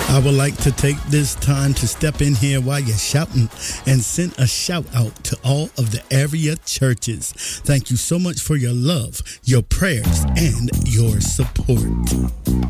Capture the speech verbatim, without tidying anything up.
I would like to take this time to step in here while you're shouting and send a shout out to all of the area churches. Thank you so much for your love, your prayers, and your support.